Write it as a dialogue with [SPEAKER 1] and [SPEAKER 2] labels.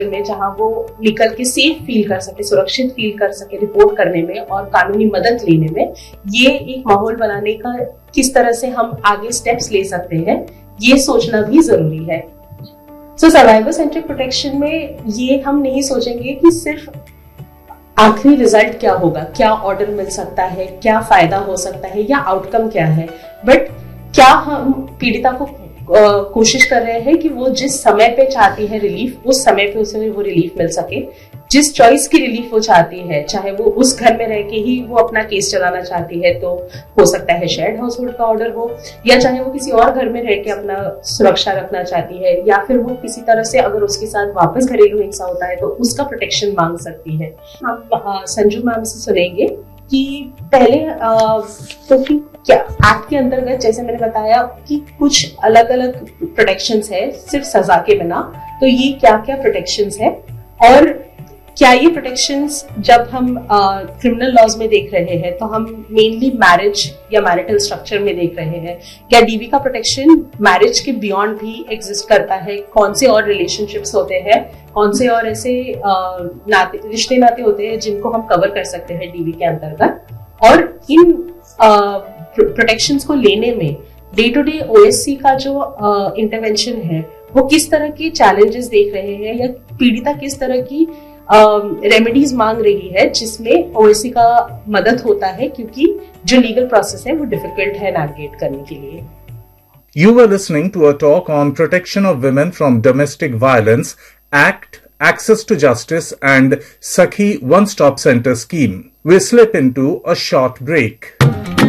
[SPEAKER 1] में, जहां वो निकल के सेफ फील कर सके, सुरक्षित फील कर सके रिपोर्ट करने में और कानूनी मदद लेने में, ये एक माहौल बनाने का किस तरह से हम आगे स्टेप्स ले सकते हैं, ये सोचना भी जरूरी है। सो सर्वाइवर सेंट्रिक प्रोटेक्शन में ये हम नहीं सोचेंगे कि सिर्फ आखिरी रिजल्ट क्या होगा, क्या ऑर्डर मिल सकता है, क्या फायदा हो सकता है या आउटकम क्या है, बट क्या हम पीड़िता को कोशिश कर रहे हैं कि वो जिस समय पे चाहती है रिलीफ, उस समय पे उसे वो रिलीफ मिल सके, जिस चॉइस की रिलीफ वो चाहती है, चाहे वो उस घर में रह के ही वो अपना केस चलाना चाहती है तो हो सकता है शेयर्ड हाउस होल्ड का ऑर्डर हो, या चाहे वो किसी और घर में रह के अपना सुरक्षा रखना चाहती है, या फिर वो किसी तरह से अगर उसके साथ वापस घरेलू हिंसा होता है तो उसका प्रोटेक्शन मांग सकती है। हम संजू मैम से सुनेंगे कि पहले तो कि क्या एक्ट के अंतर्गत, जैसे मैंने बताया कि कुछ अलग अलग प्रोटेक्शंस है सिर्फ सजा के बिना, तो ये क्या क्या प्रोटेक्शंस है और क्या ये प्रोटेक्शंस जब हम क्रिमिनल लॉज में देख रहे हैं तो हम मेनली मैरिज या मैरिटल स्ट्रक्चर में देख रहे हैं, क्या डीवी का प्रोटेक्शन मैरिज के बियॉन्ड भी एग्जिस्ट करता है, कौन से और रिलेशनशिप्स होते हैं, कौन से और ऐसे रिश्ते नाते होते हैं जिनको हम कवर कर सकते हैं डीवी के अंतर्गत, और इन प्रोटेक्शंस को लेने में डे टू डे ओएससी का जो इंटरवेंशन है वो किस तरह के चैलेंजेस देख रहे हैं, या पीड़िता किस तरह की रेमेडीज मांग रही है जिसमें ओएससी का मदद होता है, क्योंकि जो लीगल प्रोसेस है वो डिफिकल्ट है नेविगेट करने के लिए।
[SPEAKER 2] You were listening to a talk on protection of women from domestic violence, Act, Access to Justice and Sakhi One Stop Center scheme. We slip into a short break.